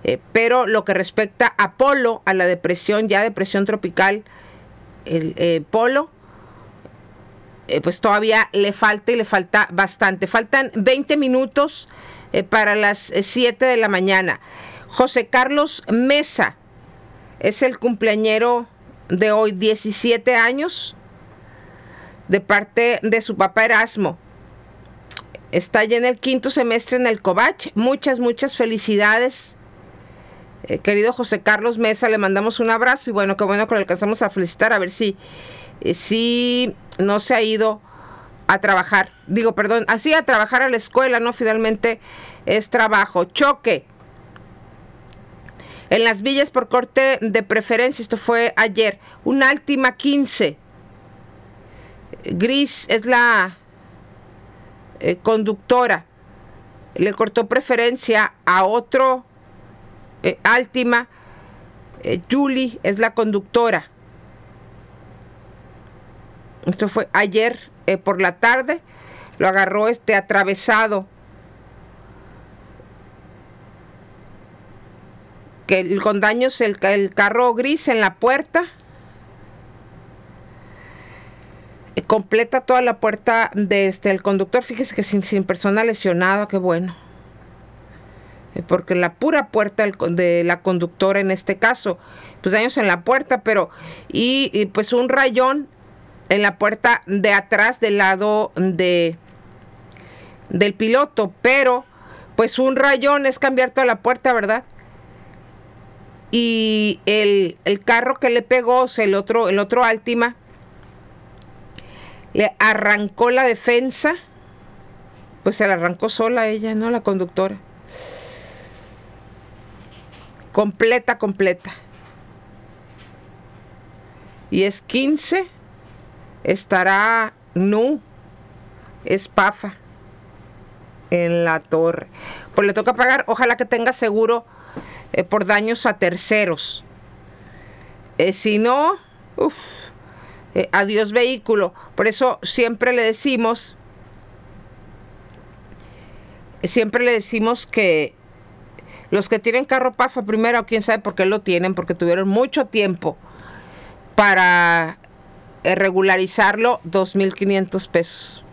Pero lo que respecta a Polo, a la depresión, ya depresión tropical, el Polo, pues todavía le falta y le falta bastante. Faltan 20 minutos para las 7 de la mañana. José Carlos Mesa es el cumpleañero de hoy, 17 años, de parte de su papá Erasmo. Está ya en el 5º semestre en el Covach. Muchas felicidades. Querido José Carlos Mesa, le mandamos un abrazo y bueno, qué bueno que lo alcanzamos a felicitar, a ver si no se ha ido a trabajar, así a trabajar a la escuela, ¿no? Finalmente es trabajo. Choque en Las Villas por corte de preferencia, esto fue ayer, un Altima 15, gris es la conductora, le cortó preferencia a otro Altima, Julie es la conductora. Esto fue ayer por la tarde, lo agarró atravesado, con daños el carro gris en la puerta, completa toda la puerta de el conductor, fíjese que sin persona lesionada, qué bueno. Porque la pura puerta de la conductora en este caso, pues daños en la puerta, pero y pues un rayón en la puerta de atrás del lado del piloto, pero pues un rayón es cambiar toda la puerta, ¿verdad? Y el carro que le pegó, o sea, el otro Altima, le arrancó la defensa, pues se la arrancó sola ella, ¿no? La conductora. Completa. Y es 15, estará Espafa en la torre. Pues le toca pagar, ojalá que tenga seguro por daños a terceros. Si no, adiós vehículo. Por eso siempre le decimos que los que tienen carro PAFA primero, quién sabe por qué lo tienen, porque tuvieron mucho tiempo para regularizarlo, 2,500 pesos.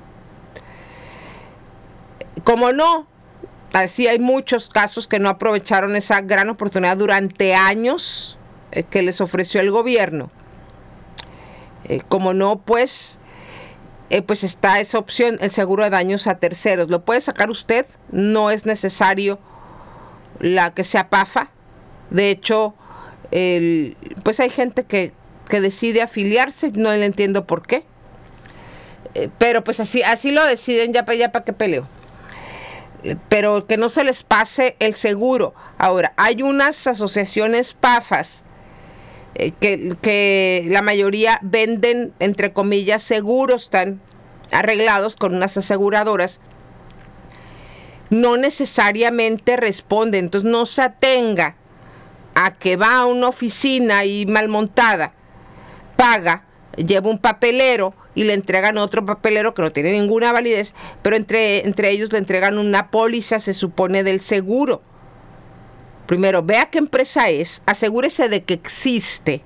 Como no, así hay muchos casos que no aprovecharon esa gran oportunidad durante años que les ofreció el gobierno. Como no, pues está esa opción, el seguro de daños a terceros. Lo puede sacar usted, no es necesario la que sea PAFA. De hecho, pues hay gente que decide afiliarse, no le entiendo por qué. Pero pues así lo deciden, ya para qué peleo. Pero que no se les pase el seguro. Ahora, hay unas asociaciones PAFAs que la mayoría venden, entre comillas, seguros, están arreglados con unas aseguradoras. No necesariamente responden, entonces no se atenga a que va a una oficina y mal montada, paga, lleva un papelero y le entregan otro papelero que no tiene ninguna validez, pero entre ellos le entregan una póliza, se supone, del seguro. Primero, vea qué empresa es, asegúrese de que existe,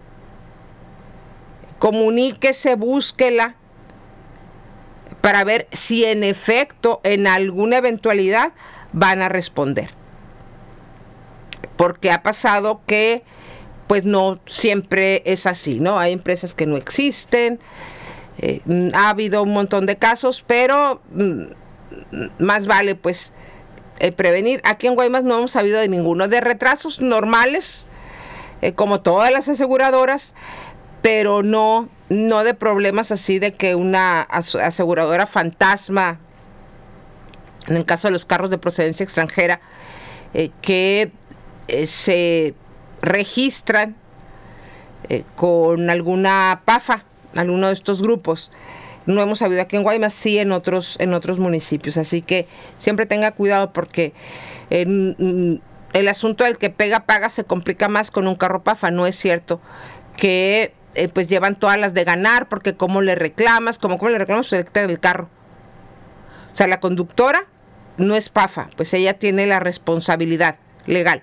comuníquese, búsquela, para ver si en efecto, en alguna eventualidad, van a responder. Porque ha pasado que, pues no siempre es así, ¿no? Hay empresas que no existen, ha habido un montón de casos, pero más vale, pues, prevenir. Aquí en Guaymas no hemos sabido de ninguno, de retrasos normales, como todas las aseguradoras, pero no de problemas así de que una aseguradora fantasma, en el caso de los carros de procedencia extranjera, que se registran con alguna PAFA, alguno de estos grupos. No hemos sabido aquí en Guaymas, sí en otros municipios. Así que siempre tenga cuidado, porque el asunto del que pega, paga se complica más con un carro PAFA. No es cierto que pues llevan todas las de ganar, porque cómo le reclamas, pues le quitan el carro. O sea, la conductora no es PAFA, pues ella tiene la responsabilidad legal.